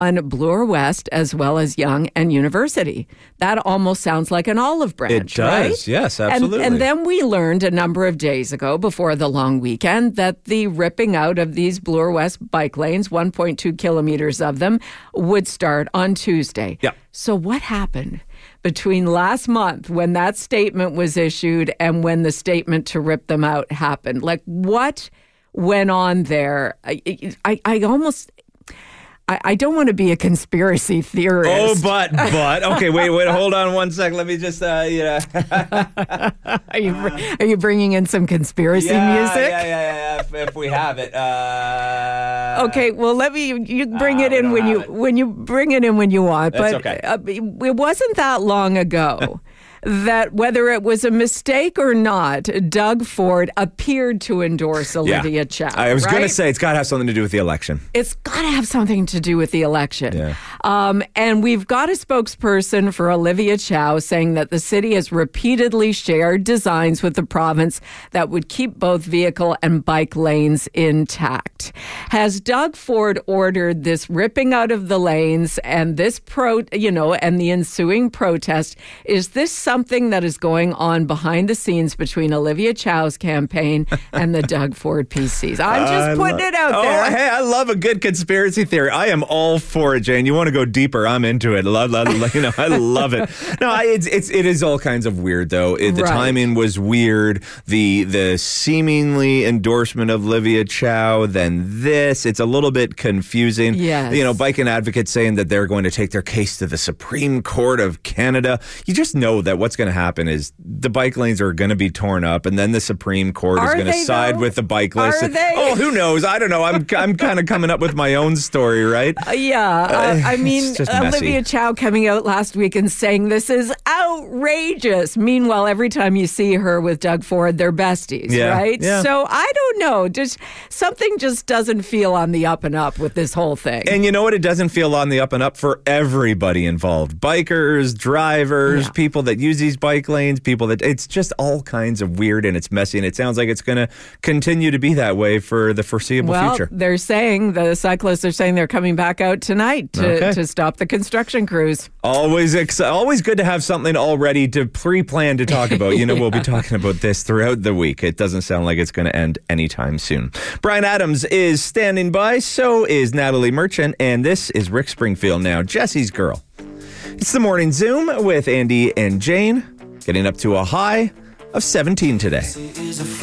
on Bloor West as well as Yonge and University. That almost sounds like an olive branch, It does, right? yes, absolutely. And then we learned a number of days ago, before the long weekend, that the ripping out of these Bloor West bike lanes, 1.2 kilometers of them, would start on Tuesday. Yeah. So what happened between last month when that statement was issued and when the statement to rip them out happened? Like, what went on there? I don't want to be a conspiracy theorist. Oh, but okay, wait, hold on one sec. Let me just, Are you bringing in some conspiracy music? Yeah. If we have it. Okay, well, you bring it in when you bring it in when you want. That's but okay. It wasn't that long ago that whether it was a mistake or not, Doug Ford appeared to endorse Olivia Chow. I was going to right? say it's got to have something to do with the election. It's got to have something to do with the election. Yeah. And we've got a spokesperson for Olivia Chow saying that the city has repeatedly shared designs with the province that would keep both vehicle and bike lanes intact. Has Doug Ford ordered this ripping out of the lanes and this and the ensuing protest? Is this something that is going on behind the scenes between Olivia Chow's campaign and the Doug Ford PCs? I'm just putting it out there. Oh, hey, I love a good conspiracy theory. I am all for it, Jane. You want to go deeper? I'm into it. I love it. No, it is all kinds of weird though. The timing was weird. The seemingly endorsement of Olivia Chow, then this. It's a little bit confusing. Yes. Biking advocates saying that they're going to take their case to the Supreme Court of Canada. You just know that what's going to happen is the bike lanes are going to be torn up, and then the Supreme Court is going to side with the bike lanes. Are they? Oh, who knows? I don't know. I'm kind of coming up with my own story, right? I mean, Olivia Olivia Chow coming out last week and saying this is outrageous. Meanwhile, every time you see her with Doug Ford, they're besties, right? Yeah. So I don't know. Something just doesn't feel on the up and up with this whole thing. And you know what? It doesn't feel on the up and up for everybody involved. Bikers, drivers, people that use these bike lanes, it's just all kinds of weird, and it's messy, and it sounds like it's going to continue to be that way for the foreseeable future. They're saying, the cyclists are saying they're coming back out tonight to stop the construction crews. Always good to have something already to pre-plan to talk about. We'll be talking about this throughout the week. It doesn't sound like it's going to end anytime soon. Brian Adams is standing by. So is Natalie Merchant. And this is Rick Springfield now, Jesse's Girl. It's the Morning Zoom with Andy and Jane, getting up to a high of 17 today.